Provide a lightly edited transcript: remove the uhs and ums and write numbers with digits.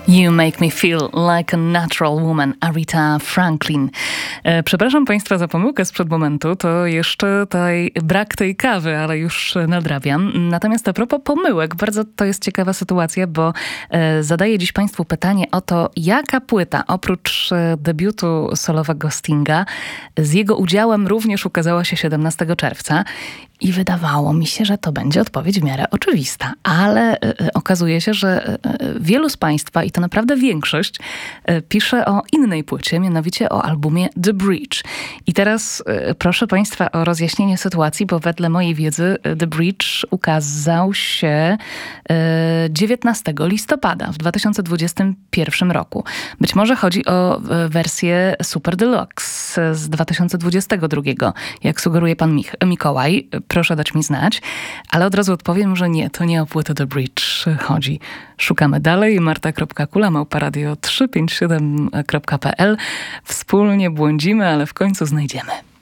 You Make Me Feel Like a Natural Woman, Aretha Franklin. Przepraszam Państwa za pomyłkę sprzed momentu, to jeszcze brak tej kawy, ale już nadrabiam. Natomiast a propos pomyłek, bardzo to jest ciekawa sytuacja, bo zadaję dziś Państwu pytanie o to, jaka płyta oprócz debiutu solowego Stinga z jego udziałem również ukazała się 17 czerwca. I wydawało mi się, że to będzie odpowiedź w miarę oczywista, ale okazuje się, że wielu z Państwa, i to naprawdę większość, pisze o innej płycie, mianowicie o albumie The Bridge. I teraz proszę Państwa o rozjaśnienie sytuacji, bo wedle mojej wiedzy The Bridge ukazał się 19 listopada w 2021 roku. Być może chodzi o wersję Super Deluxe z 2022, jak sugeruje pan Mikołaj. Proszę dać mi znać, ale od razu odpowiem, że nie, to nie o płytę The Bridge chodzi. Szukamy dalej. marta.kula@radio357.pl. Wspólnie błądzimy, ale w końcu znajdziemy.